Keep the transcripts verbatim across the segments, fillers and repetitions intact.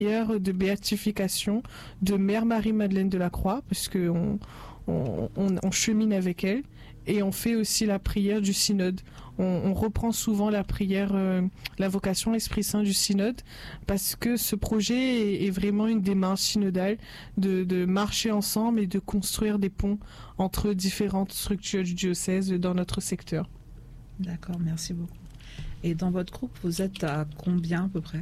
de béatification de Mère Marie-Madeleine de la Croix, parce qu'on on, on, on chemine avec elle, et on fait aussi la prière du synode. On, on reprend souvent la prière, euh, la vocation Esprit Saint du synode, parce que ce projet est, est vraiment une démarche synodale de, de marcher ensemble et de construire des ponts entre différentes structures du diocèse dans notre secteur. D'accord, merci beaucoup. Et dans votre groupe, vous êtes à combien à peu près ?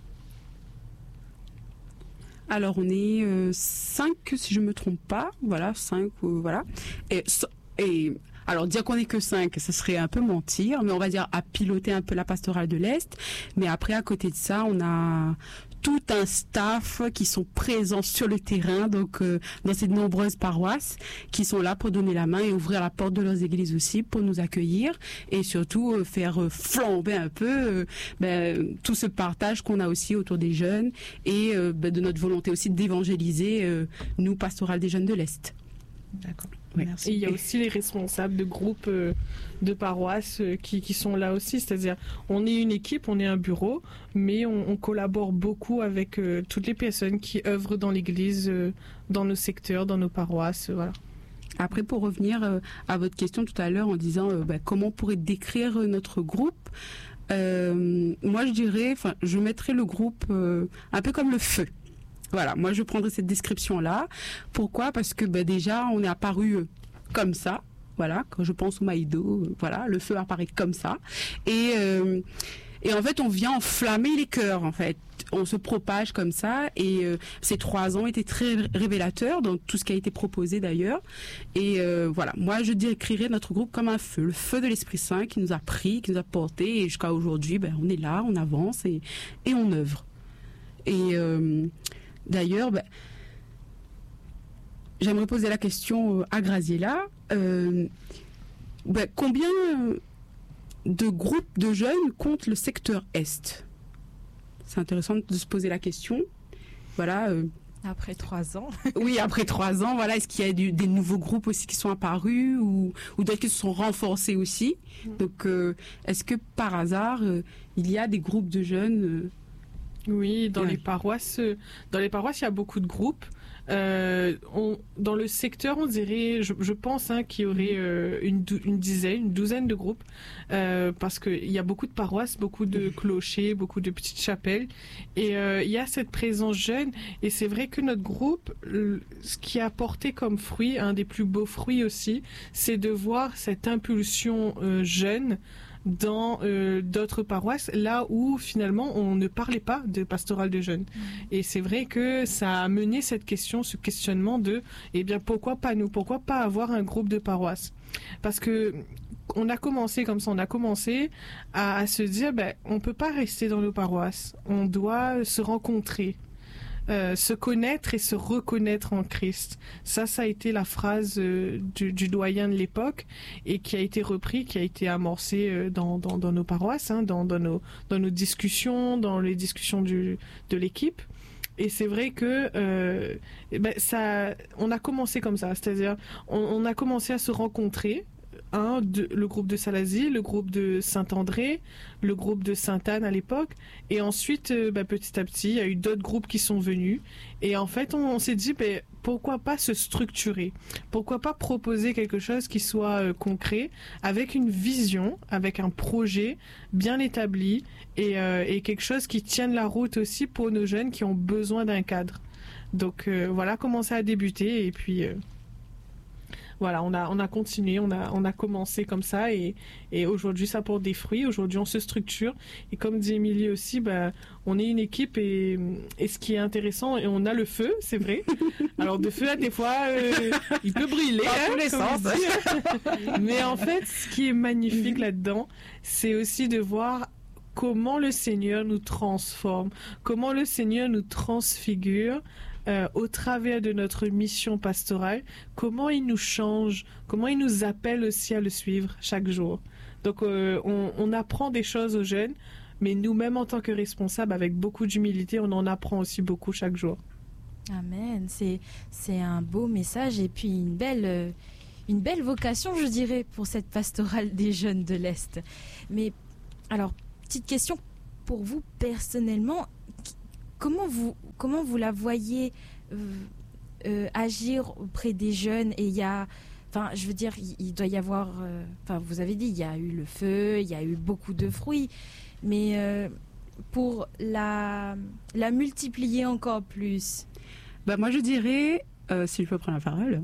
Alors, on est euh, cinq, si je ne me trompe pas. Voilà, cinq, euh, voilà. Et, et alors, dire qu'on n'est que cinq, ce serait un peu mentir, mais on va dire à piloter un peu la pastorale de l'Est. Mais après, à côté de ça, on a tout un staff qui sont présents sur le terrain, donc euh, dans ces nombreuses paroisses, qui sont là pour donner la main et ouvrir la porte de leurs églises aussi pour nous accueillir et surtout euh, faire euh, flamber un peu euh, ben, tout ce partage qu'on a aussi autour des jeunes et euh, ben, de notre volonté aussi d'évangéliser euh, nous, Pastorale des Jeunes de l'Est. D'accord. Oui. Merci. Et il y a aussi les responsables de groupes euh, de paroisses euh, qui, qui sont là aussi, c'est-à-dire on est une équipe, on est un bureau, mais on, on collabore beaucoup avec euh, toutes les personnes qui œuvrent dans l'église, euh, dans nos secteurs, dans nos paroisses, euh, voilà. Après, pour revenir euh, à votre question tout à l'heure en disant euh, bah, comment on pourrait décrire notre groupe, euh, moi je dirais, enfin, je mettrais le groupe euh, un peu comme le feu. Voilà, moi je prendrais cette description-là. Pourquoi ? Parce que ben, déjà, on est apparu euh, comme ça. Voilà, quand je pense au Maïdo, euh, voilà, le feu apparaît comme ça. Et, euh, et en fait, on vient enflammer les cœurs, en fait. On se propage comme ça. Et euh, ces trois ans étaient très révélateurs dans tout ce qui a été proposé d'ailleurs. Et euh, voilà, moi je décrirais notre groupe comme un feu. Le feu de l'Esprit Saint qui nous a pris, qui nous a portés. Et jusqu'à aujourd'hui, ben, on est là, on avance et, et on œuvre. Et... Euh, D'ailleurs, ben, j'aimerais poser la question à Graziella. Euh, ben, combien de groupes de jeunes compte le secteur Est ? C'est intéressant de se poser la question. Voilà. Euh, après trois ans. Oui, après trois ans. Voilà. Est-ce qu'il y a du, des nouveaux groupes aussi qui sont apparus ou, ou d'autres qui se sont renforcés aussi ? Donc, euh, est-ce que par hasard, euh, il y a des groupes de jeunes euh, Oui, dans ouais. les paroisses, dans les paroisses, il y a beaucoup de groupes. Euh, on, dans le secteur, on dirait, je, je pense, hein, qu'il y aurait euh, une, dou- une dizaine, une douzaine de groupes, euh, parce qu'il y a beaucoup de paroisses, beaucoup de clochers, beaucoup de petites chapelles, et euh, il y a cette présence jeune. Et c'est vrai que notre groupe, le, ce qui a porté comme fruit, un des plus beaux fruits aussi, c'est de voir cette impulsion euh, jeune dans euh, d'autres paroisses, là où finalement on ne parlait pas de pastorale de jeunes. Mmh. Et c'est vrai que ça a mené cette question, ce questionnement de, eh bien, pourquoi pas nous, pourquoi pas avoir un groupe de paroisses ? Parce que on a commencé comme ça, on a commencé à, à se dire, ben, on peut pas rester dans nos paroisses, on doit se rencontrer. Euh, se connaître et se reconnaître en Christ. Ça, ça a été la phrase euh, du, du doyen de l'époque et qui a été repris, qui a été amorcé euh, dans, dans, dans nos paroisses, hein, dans, dans, nos, dans nos discussions, dans les discussions du, de l'équipe. Et c'est vrai que euh, ben, ça, on a commencé comme ça, c'est-à-dire on, on a commencé à se rencontrer. Hein, de, le groupe de Salazie, le groupe de Saint-André, le groupe de Sainte-Anne à l'époque, et ensuite euh, bah, petit à petit il y a eu d'autres groupes qui sont venus, et en fait on, on s'est dit bah, pourquoi pas se structurer, pourquoi pas proposer quelque chose qui soit euh, concret, avec une vision, avec un projet bien établi, et, euh, et quelque chose qui tienne la route aussi pour nos jeunes qui ont besoin d'un cadre. Donc euh, voilà comment ça a débuté, et puis euh, voilà, on a on a continué, on a on a commencé comme ça, et et aujourd'hui ça porte des fruits. Aujourd'hui on se structure, et comme dit Émilie aussi, bah on est une équipe, et et ce qui est intéressant, et on a le feu, c'est vrai. Alors de feu, des fois euh, il peut brûler dans hein, tous les sens. Mais en fait ce qui est magnifique là-dedans, c'est aussi de voir comment le Seigneur nous transforme, comment le Seigneur nous transfigure. Euh, au travers de notre mission pastorale, comment il nous change, comment il nous appelle aussi à le suivre chaque jour. Donc euh, on, on apprend des choses aux jeunes, mais nous-mêmes en tant que responsables, avec beaucoup d'humilité, on en apprend aussi beaucoup chaque jour. Amen, c'est, c'est un beau message et puis une belle, euh, une belle vocation, je dirais, pour cette pastorale des jeunes de l'Est. Mais alors, petite question pour vous personnellement, comment vous comment vous la voyez euh, euh, agir auprès des jeunes? Et il y a, enfin, je veux dire, il, il doit y avoir, euh, enfin, vous avez dit, il y a eu le feu, il y a eu beaucoup de fruits, mais euh, pour la la multiplier encore plus. Bah moi je dirais, euh, si je peux prendre la parole,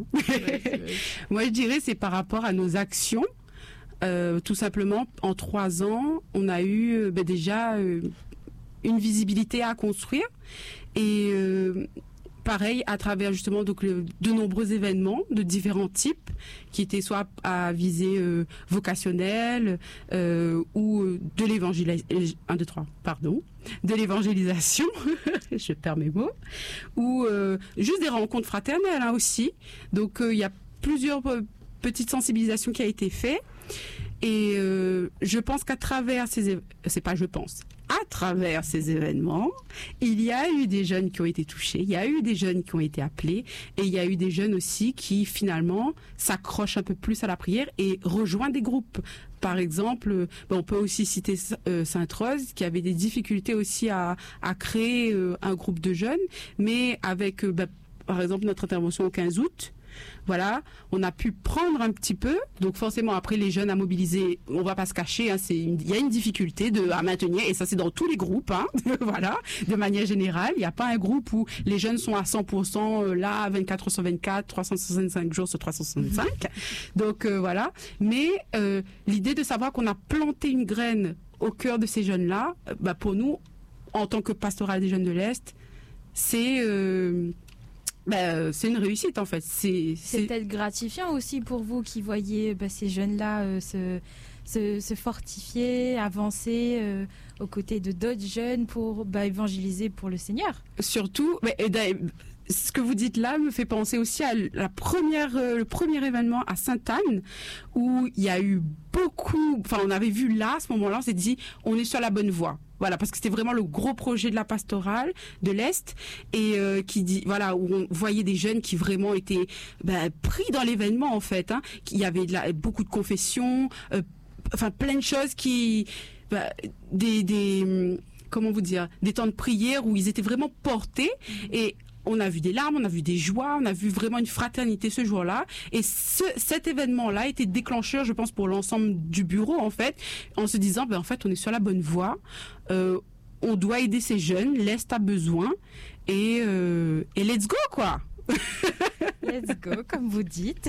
moi je dirais c'est par rapport à nos actions. Euh, tout simplement, en trois ans, on a eu euh, ben déjà euh, une visibilité à construire et euh, pareil à travers justement donc le, de nombreux événements de différents types qui étaient soit à visée euh, vocationnelle euh, ou de l'évangélisation, un, deux, trois, pardon, de l'évangélisation, je perds mes mots, ou euh, juste des rencontres fraternelles hein, aussi. Donc il euh, y a plusieurs euh, petites sensibilisations qui a été faites. Et euh, je pense qu'à travers ces év- c'est pas je pense à travers ces événements, il y a eu des jeunes qui ont été touchés, il y a eu des jeunes qui ont été appelés et il y a eu des jeunes aussi qui finalement s'accrochent un peu plus à la prière et rejoignent des groupes. Par exemple, ben on peut aussi citer euh, Sainte-Rose qui avait des difficultés aussi à, à créer euh, un groupe de jeunes, mais avec euh, ben, par exemple notre intervention au quinze août. Voilà, on a pu prendre un petit peu. Donc forcément, après les jeunes à mobiliser, on va pas se cacher. Hein, c'est il y a une difficulté de à maintenir et ça c'est dans tous les groupes. Hein, voilà, de manière générale, il n'y a pas un groupe où les jeunes sont à cent pour cent là, vingt-quatre heures sur vingt-quatre, trois cent soixante-cinq jours sur trois cent soixante-cinq. Donc euh, voilà. Mais euh, l'idée de savoir qu'on a planté une graine au cœur de ces jeunes-là, bah, pour nous, en tant que pastoral des jeunes de l'Est, c'est euh, Ben, c'est une réussite en fait. C'est, c'est... c'est peut-être gratifiant aussi pour vous qui voyez bah, ces jeunes-là euh, se, se, se fortifier, avancer euh, aux côtés de d'autres jeunes pour bah, évangéliser pour le Seigneur. Surtout, mais, ce que vous dites là me fait penser aussi à la première, euh, le premier événement à Sainte-Anne où il y a eu beaucoup, enfin on avait vu là à ce moment-là, on s'est dit on est sur la bonne voie. Voilà, parce que c'était vraiment le gros projet de la pastorale de l'Est et euh, qui dit voilà où on voyait des jeunes qui vraiment étaient ben, pris dans l'événement en fait. Hein, il y avait de la, beaucoup de confessions, euh, enfin plein de choses qui ben, des, des comment vous dire des temps de prière où ils étaient vraiment portés et on a vu des larmes, on a vu des joies, on a vu vraiment une fraternité ce jour-là. Et ce, cet événement-là était déclencheur, je pense, pour l'ensemble du bureau, en fait, en se disant, ben, en fait, on est sur la bonne voie. Euh, on doit aider ces jeunes, l'Est a besoin. Et, euh, et let's go, quoi. Let's go, comme vous dites.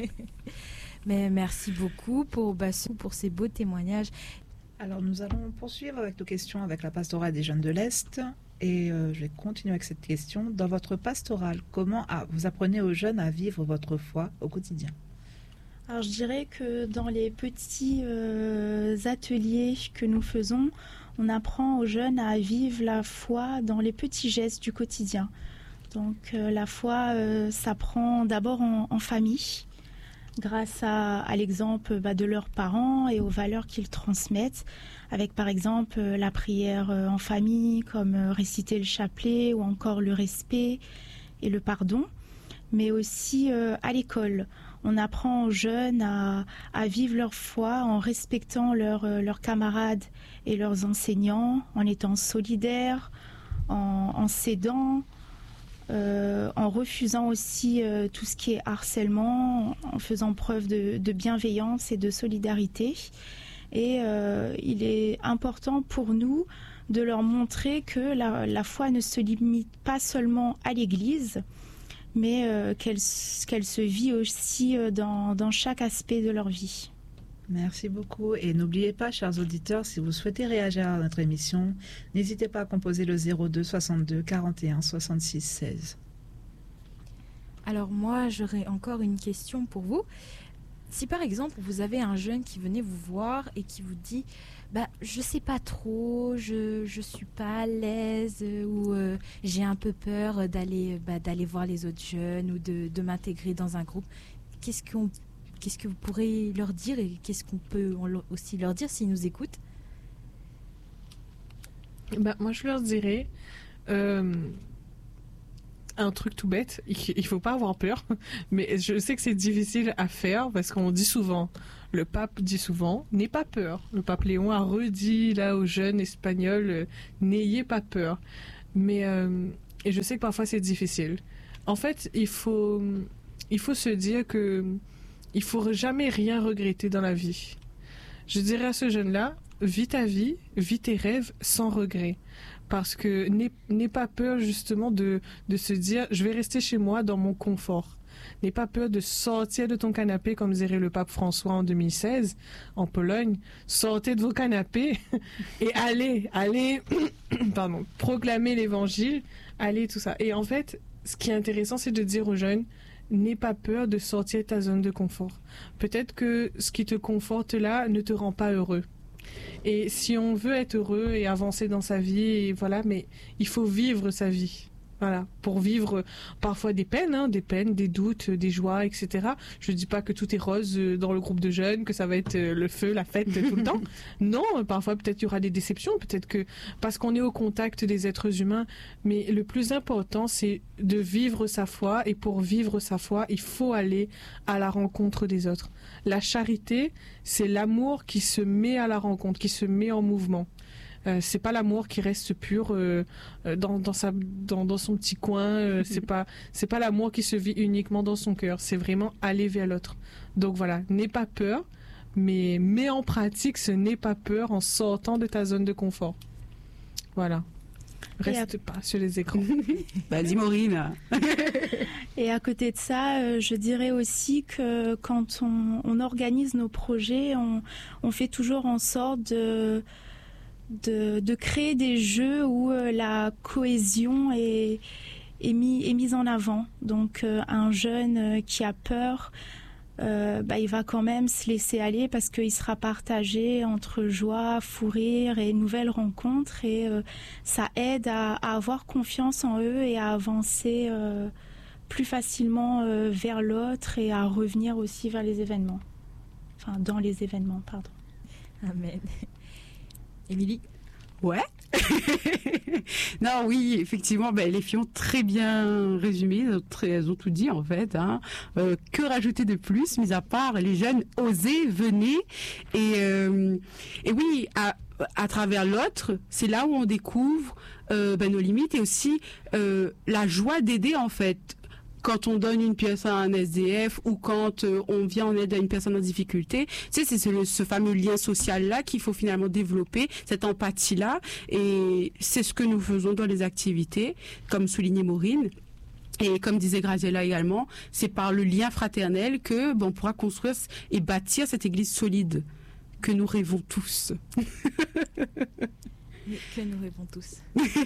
Mais merci beaucoup pour, bah, pour ces beaux témoignages. Alors, nous allons poursuivre avec nos questions avec la pastorale des jeunes de l'Est. Et euh, je vais continuer avec cette question. Dans votre pastorale, comment ah, vous apprenez aux jeunes à vivre votre foi au quotidien? Alors je dirais que dans les petits euh, ateliers que nous faisons, on apprend aux jeunes à vivre la foi dans les petits gestes du quotidien. Donc euh, la foi euh, s'apprend d'abord en, en famille, grâce à, à l'exemple bah, de leurs parents et aux valeurs qu'ils transmettent, avec par exemple euh, la prière euh, en famille, comme euh, réciter le chapelet ou encore le respect et le pardon, mais aussi euh, à l'école. On apprend aux jeunes à, à vivre leur foi en respectant leur, euh, leurs camarades et leurs enseignants, en étant solidaires, en, en s'aidant, Euh, en refusant aussi euh, tout ce qui est harcèlement, en faisant preuve de, de bienveillance et de solidarité. Et euh, il est important pour nous de leur montrer que la, la foi ne se limite pas seulement à l'Église, mais euh, qu'elle, qu'elle se vit aussi dans, dans chaque aspect de leur vie. Merci beaucoup. Et n'oubliez pas, chers auditeurs, si vous souhaitez réagir à notre émission, n'hésitez pas à composer le zéro deux soixante-deux quarante et un soixante-six seize. Alors moi, j'aurais encore une question pour vous. Si par exemple, vous avez un jeune qui venait vous voir et qui vous dit bah, « je sais pas trop, je je suis pas à l'aise ou euh, j'ai un peu peur d'aller, bah, d'aller voir les autres jeunes ou de, de m'intégrer dans un groupe », qu'est-ce qu'on Qu'est-ce que vous pourrez leur dire et qu'est-ce qu'on peut aussi leur dire s'ils nous écoutent? Bah, moi, je leur dirais euh, un truc tout bête. Il ne faut pas avoir peur. Mais je sais que c'est difficile à faire parce qu'on dit souvent, le pape dit souvent, n'aie pas peur. Le pape Léon a redit là aux jeunes espagnols, euh, n'ayez pas peur. Mais euh, et je sais que parfois c'est difficile. En fait, il faut il faut se dire que il faut jamais rien regretter dans la vie. Je dirais à ce jeune-là, vis ta vie, vis tes rêves sans regret. Parce que n'aie, n'aie pas peur justement de, de se dire, je vais rester chez moi dans mon confort. N'aie pas peur de sortir de ton canapé, comme dirait le pape François en deux mille seize, en Pologne. Sortez de vos canapés et allez, allez, pardon, proclamer l'évangile, allez, tout ça. Et en fait, ce qui est intéressant, c'est de dire aux jeunes, n'aie pas peur de sortir de ta zone de confort. Peut-être que ce qui te conforte là ne te rend pas heureux. Et si on veut être heureux et avancer dans sa vie, et voilà, mais il faut vivre sa vie. Voilà, pour vivre parfois des peines, hein, des peines, des doutes, des joies, et cetera. Je ne dis pas que tout est rose dans le groupe de jeunes, que ça va être le feu, la fête tout le temps. Non, parfois peut-être il y aura des déceptions, peut-être que parce qu'on est au contact des êtres humains. Mais le plus important, c'est de vivre sa foi. Et pour vivre sa foi, il faut aller à la rencontre des autres. La charité, c'est l'amour qui se met à la rencontre, qui se met en mouvement. Euh, c'est pas l'amour qui reste pur euh, dans, dans, sa, dans, dans son petit coin. Euh, c'est pas, c'est pas l'amour qui se vit uniquement dans son cœur. C'est vraiment aller vers l'autre. Donc voilà, n'aie pas peur, mais mets en pratique ce n'aie pas peur en sortant de ta zone de confort. Voilà. Reste à... pas sur les écrans. Vas-y Maureen. Et à côté de ça, euh, je dirais aussi que quand on, on organise nos projets, on, on fait toujours en sorte de... De, de créer des jeux où euh, la cohésion est, est, mis, est mise en avant. Donc euh, un jeune euh, qui a peur, euh, bah, il va quand même se laisser aller parce qu'il sera partagé entre joie, fou rire et nouvelles rencontres. Et euh, ça aide à, à avoir confiance en eux et à avancer euh, plus facilement euh, vers l'autre et à revenir aussi vers les événements. Enfin, dans les événements, pardon. Amen. Émilie? Ouais. Non, oui, effectivement, ben, les filles ont très bien résumé, elles ont, très, elles ont tout dit en fait. Hein. Euh, que rajouter de plus, mis à part les jeunes, osez, venez. Et, euh, et oui, à, à travers l'autre, c'est là où on découvre euh, ben, nos limites et aussi euh, la joie d'aider en fait. Quand on donne une pièce à un S D F ou quand euh, on vient en aide à une personne en difficulté, tu sais, c'est ce, ce fameux lien social-là qu'il faut finalement développer, cette empathie-là. Et c'est ce que nous faisons dans les activités, comme soulignait Maureen. Et comme disait Graziella également, c'est par le lien fraternel que ben, on pourra construire et bâtir cette église solide que nous rêvons tous. Que nous rêvons tous.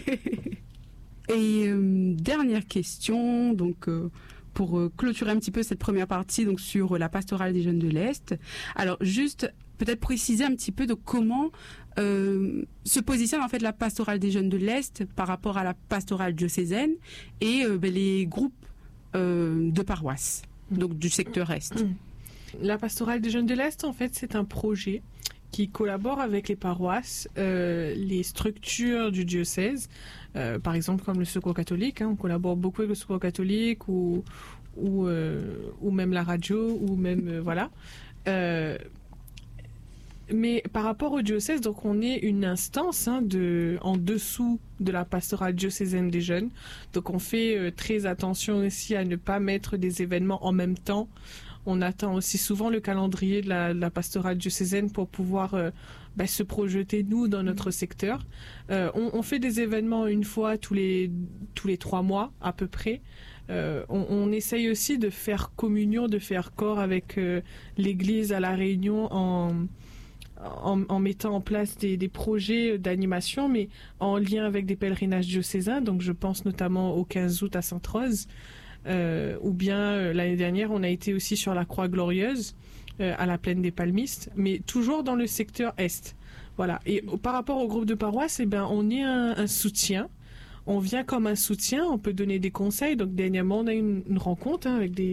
Et euh, dernière question, donc euh, pour euh, clôturer un petit peu cette première partie, donc sur euh, la pastorale des jeunes de l'Est. Alors juste peut-être préciser un petit peu de comment euh, se positionne en fait la pastorale des jeunes de l'Est par rapport à la pastorale diocésaine et euh, ben, les groupes euh, de paroisses, donc du secteur Est. La pastorale des jeunes de l'Est, en fait, c'est un projet qui collabore avec les paroisses, euh, les structures du diocèse, euh, par exemple comme le Secours catholique, hein, on collabore beaucoup avec le Secours catholique ou, ou, euh, ou même la radio, ou même, euh, voilà. Euh, mais par rapport au diocèse, donc on est une instance hein, de, en dessous de la pastorale diocésaine des jeunes, donc on fait euh, très attention aussi à ne pas mettre des événements en même temps. On attend aussi souvent le calendrier de la, de la pastorale diocésaine pour pouvoir euh, bah, se projeter, nous, dans notre secteur. Euh, on, on fait des événements une fois tous les, tous les trois mois, à peu près. Euh, on, on essaye aussi de faire communion, de faire corps avec euh, l'Église à La Réunion en, en, en mettant en place des, des projets d'animation, mais en lien avec des pèlerinages diocésains. Donc, je pense notamment au quinze août à Sainte-Rose. Euh, ou bien euh, l'année dernière on a été aussi sur la Croix Glorieuse euh, à la plaine des Palmistes, mais toujours dans le secteur Est. Voilà. Et euh, par rapport au groupe de paroisse, eh ben, on est un, un soutien. On vient comme un soutien, on peut donner des conseils. Donc dernièrement on a eu une, une rencontre hein, avec des,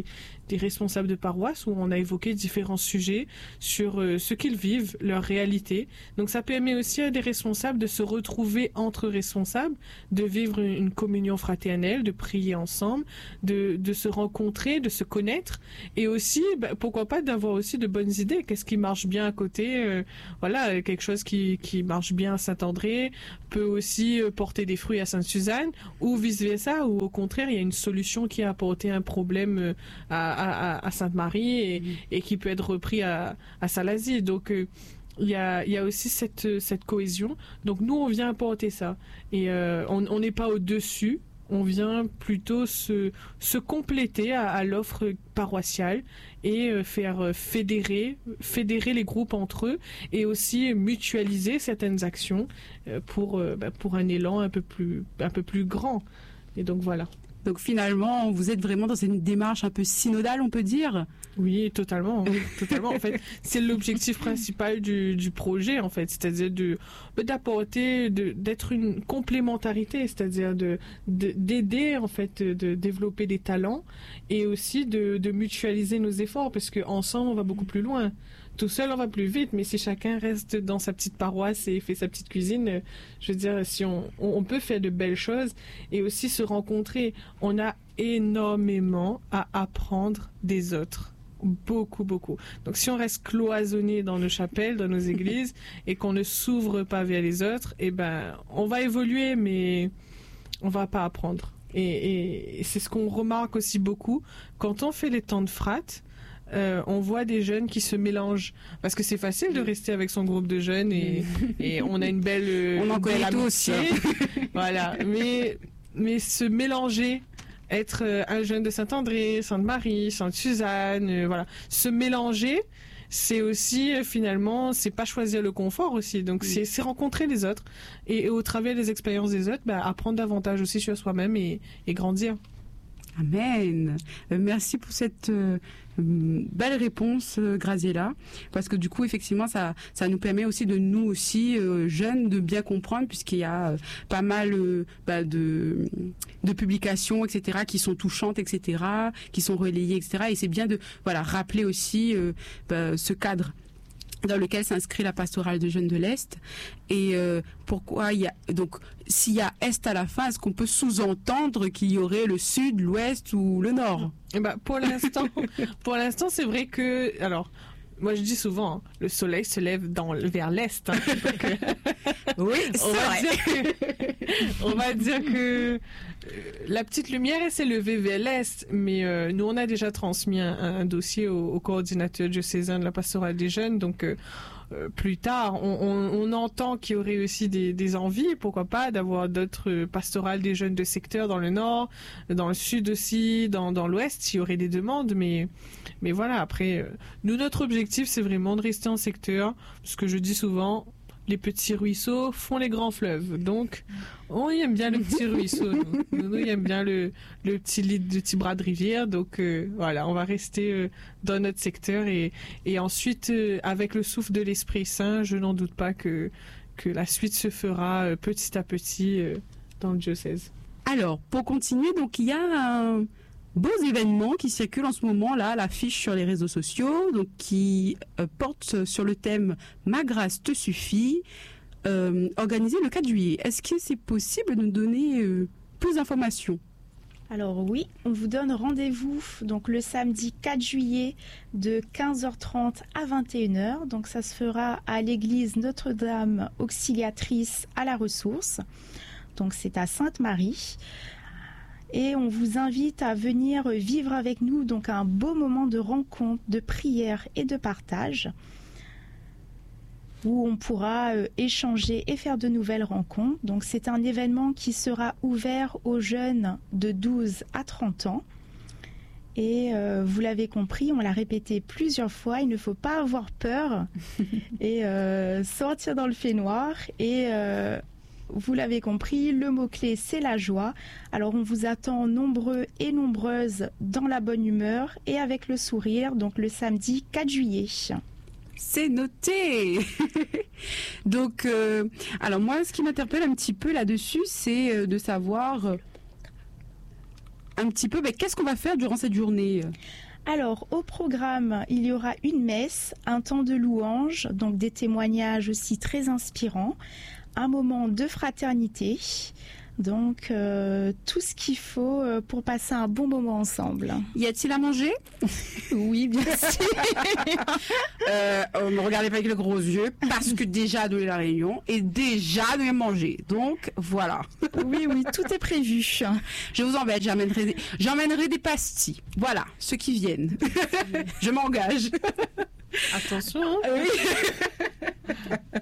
des responsables de paroisse où on a évoqué différents sujets sur euh, ce qu'ils vivent, leur réalité. Donc ça permet aussi à des responsables de se retrouver entre responsables, de vivre une communion fraternelle, de prier ensemble, de, de se rencontrer, de se connaître et aussi, bah, pourquoi pas, d'avoir aussi de bonnes idées. Qu'est-ce qui marche bien à côté, euh, voilà, quelque chose qui, qui marche bien à Saint-André peut aussi euh, porter des fruits à Sainte-Suzanne ou vice-versa, ou au contraire, il y a une solution qui a apporté un problème euh, à, à, à Sainte-Marie et, mmh. et qui peut être repris à, à Salazie. Donc, euh, il y a, il y a aussi cette, cette cohésion. Donc, nous, on vient apporter ça. Et euh, on n'est pas au-dessus. On vient plutôt se, se compléter à, à l'offre paroissiale et faire fédérer, fédérer les groupes entre eux et aussi mutualiser certaines actions pour, pour un élan un peu plus, un peu plus grand. Et donc voilà. Donc finalement, vous êtes vraiment dans une démarche un peu synodale, on peut dire ? Oui, totalement. totalement. En fait, c'est l'objectif principal du, du projet, en fait, c'est-à-dire de d'apporter, de, d'être une complémentarité, c'est-à-dire de, de d'aider en fait, de développer des talents et aussi de, de mutualiser nos efforts, parce que ensemble on va beaucoup plus loin. Tout seul, on va plus vite, mais si chacun reste dans sa petite paroisse et fait sa petite cuisine, je veux dire, si on, on peut faire de belles choses et aussi se rencontrer. On a énormément à apprendre des autres. Beaucoup, beaucoup. Donc, si on reste cloisonné dans nos chapelles, dans nos églises, et qu'on ne s'ouvre pas vers les autres, eh ben, on va évoluer, mais on va pas apprendre. Et, et, et c'est ce qu'on remarque aussi beaucoup. Quand on fait les temps de frates, Euh, on voit des jeunes qui se mélangent parce que c'est facile de rester avec son groupe de jeunes et, et on a une belle euh, on en connaît tous. Voilà, mais mais se mélanger, être euh, un jeune de Saint-André, Sainte-Marie, Sainte-Suzanne, euh, voilà, se mélanger, c'est aussi euh, finalement, c'est pas choisir le confort aussi, donc oui. c'est, c'est rencontrer les autres et, et au travers des expériences des autres, bah, apprendre davantage aussi sur soi-même et, et grandir. Amen. Euh, merci pour cette euh, belle réponse, euh, Graziella, parce que du coup, effectivement, ça, ça nous permet aussi de nous aussi euh, jeunes de bien comprendre, puisqu'il y a euh, pas mal euh, bah, de, de publications, et cetera, qui sont touchantes, et cetera, qui sont relayées, et cetera. Et c'est bien de voilà rappeler aussi euh, bah, ce cadre dans lequel s'inscrit la pastorale de jeunes de l'Est. Et euh, pourquoi il y a donc s'il y a Est à la fin, est-ce qu'on peut sous-entendre qu'il y aurait le Sud, l'Ouest ou le Nord ? Eh ben, pour l'instant, pour l'instant, c'est vrai que alors. Moi, je dis souvent, hein, le soleil se lève dans, vers l'Est. Hein, donc, euh, oui, c'est on va vrai. Dire que, on va dire que euh, la petite lumière, elle s'est levée vers l'Est. Mais euh, nous, on a déjà transmis un, un dossier au, au coordinateur diocésain de la pastorale des jeunes. Donc, euh, euh, plus tard, on, on, on entend qu'il y aurait aussi des, des envies, pourquoi pas, d'avoir d'autres pastorales des jeunes de secteur dans le Nord, dans le Sud aussi, dans, dans l'Ouest, s'il y aurait des demandes. Mais... Mais voilà, après, euh, nous, notre objectif, c'est vraiment de rester en secteur. Parce que je dis souvent, les petits ruisseaux font les grands fleuves. Donc, on aime bien le petit ruisseau. Nous, nous, nous aime bien le, le, petit lit, le petit bras de rivière. Donc, euh, voilà, on va rester euh, dans notre secteur. Et, et ensuite, euh, avec le souffle de l'Esprit Saint, je n'en doute pas que, que la suite se fera euh, petit à petit euh, dans le diocèse. Alors, pour continuer, donc il y a un... beaux événements qui circulent en ce moment là, l'affiche sur les réseaux sociaux, donc qui euh, porte sur le thème Ma grâce te suffit, euh, organisé le quatre juillet. Est-ce que c'est possible de nous donner euh, plus d'informations ? Alors oui, on vous donne rendez-vous donc le samedi quatre juillet de quinze heures trente à vingt et une heures. Donc ça se fera à l'église Notre-Dame Auxiliatrice à la Ressource. Donc c'est à Sainte-Marie. Et on vous invite à venir vivre avec nous donc un beau moment de rencontre, de prière et de partage où on pourra euh, échanger et faire de nouvelles rencontres. Donc c'est un événement qui sera ouvert aux jeunes de douze à trente ans. Et euh, vous l'avez compris, on l'a répété plusieurs fois, il ne faut pas avoir peur et euh, sortir dans le fait noir et... Euh, Vous l'avez compris, le mot-clé, c'est la joie. Alors, on vous attend nombreux et nombreuses dans la bonne humeur et avec le sourire, donc le samedi quatre juillet. C'est noté. Donc, euh, alors moi, ce qui m'interpelle un petit peu là-dessus, c'est euh, de savoir euh, un petit peu, ben, qu'est-ce qu'on va faire durant cette journée ? Alors, au programme, il y aura une messe, un temps de louange, donc des témoignages aussi très inspirants, un moment de fraternité, donc euh, tout ce qu'il faut euh, pour passer un bon moment ensemble. Y a-t-il à manger? Oui, bien sûr. euh, euh, ne regardez pas avec les gros yeux, parce que déjà donné la réunion et déjà nous avons mangé. Donc voilà. Oui, oui, tout est prévu. Je vous embête, j'emmènerai des, j'emmènerai des pastilles. Voilà, ceux qui viennent. Je m'engage. Attention. Hein. Oui.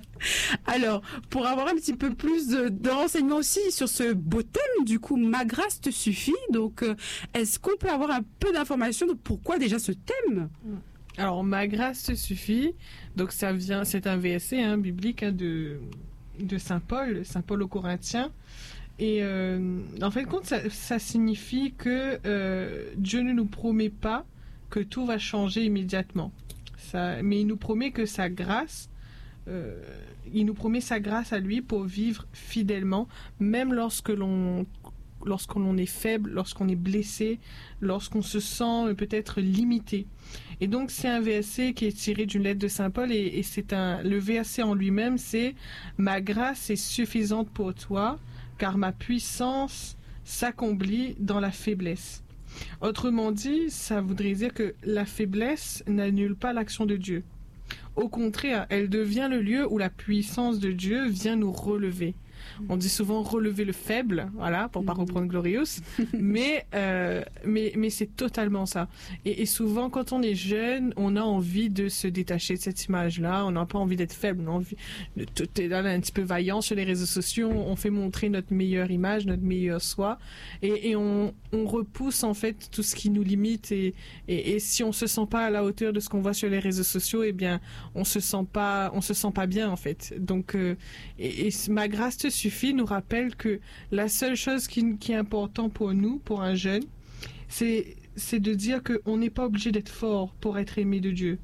Alors, pour avoir un petit peu plus de, de renseignements aussi sur ce beau thème, du coup, ma grâce te suffit. Donc, euh, est-ce qu'on peut avoir un peu d'informations de pourquoi déjà ce thème? Alors, ma grâce te suffit. Donc, ça vient, c'est un V S C hein, biblique hein, de, de Saint Paul, Saint Paul aux Corinthiens. Et euh, en fait, compte, ça, ça signifie que euh, Dieu ne nous promet pas que tout va changer immédiatement. Ça, mais il nous promet que sa grâce, euh, il nous promet sa grâce à lui pour vivre fidèlement, même lorsque l'on, lorsqu'on est faible, lorsqu'on est blessé, lorsqu'on se sent peut-être limité. Et donc c'est un V S C qui est tiré d'une lettre de Saint Paul et, et c'est un, le V S C en lui-même, c'est « Ma grâce est suffisante pour toi, car ma puissance s'accomplit dans la faiblesse ». Autrement dit, ça voudrait dire que la faiblesse n'annule pas l'action de Dieu. Au contraire, elle devient le lieu où la puissance de Dieu vient nous relever. On dit souvent relever le faible, voilà, pour pas reprendre Glorious, mais, euh, mais, mais c'est totalement ça. Et, et souvent, quand on est jeune, on a envie de se détacher de cette image-là, on n'a pas envie d'être faible, on a envie de tout est là, un petit peu vaillant sur les réseaux sociaux, on fait montrer notre meilleure image, notre meilleur soi, et, et on, on repousse en fait tout ce qui nous limite, et, et, et si on se sent pas à la hauteur de ce qu'on voit sur les réseaux sociaux, eh bien, on se sent pas, on se sent pas bien en fait. Donc, euh, et, et ma grâce te suffit nous rappelle que la seule chose qui, qui est importante pour nous, pour un jeune, c'est, c'est de dire qu'on n'est pas obligé d'être fort pour être aimé de Dieu.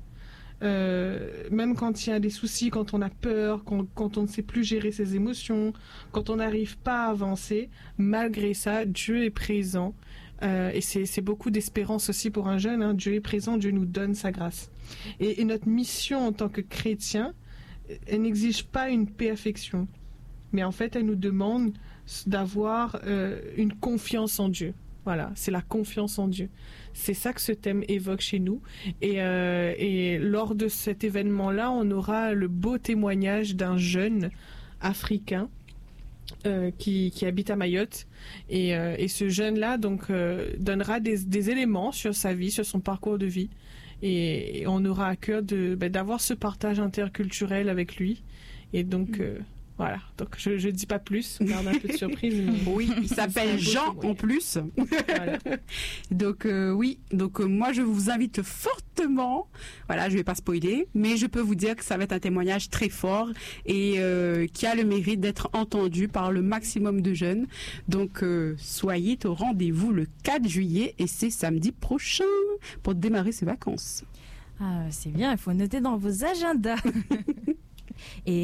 Euh, même quand il y a des soucis, quand on a peur, quand, quand on ne sait plus gérer ses émotions, quand on n'arrive pas à avancer, malgré ça, Dieu est présent. Euh, et c'est, c'est beaucoup d'espérance aussi pour un jeune. Hein. Dieu est présent, Dieu nous donne sa grâce. Et, et notre mission en tant que chrétien, elle n'exige pas une perfection. Mais en fait, elle nous demande d'avoir euh, une confiance en Dieu. Voilà, c'est la confiance en Dieu. C'est ça que ce thème évoque chez nous. Et, euh, et lors de cet événement-là, on aura le beau témoignage d'un jeune africain euh, qui, qui habite à Mayotte. Et, euh, et ce jeune-là donc euh, donnera des, des éléments sur sa vie, sur son parcours de vie. Et, et on aura à cœur de, ben, d'avoir ce partage interculturel avec lui. Et donc... Euh, Voilà, donc je ne dis pas plus, on garde un peu de surprise. Mais... Oui, il s'appelle Jean en plus. Voilà. Donc euh, oui, donc euh, moi je vous invite fortement, voilà, je ne vais pas spoiler, mais je peux vous dire que ça va être un témoignage très fort et euh, qui a le mérite d'être entendu par le maximum de jeunes. Donc euh, soyez au rendez-vous le quatre juillet et c'est samedi prochain pour démarrer ces vacances. Ah, c'est bien, il faut noter dans vos agendas. Et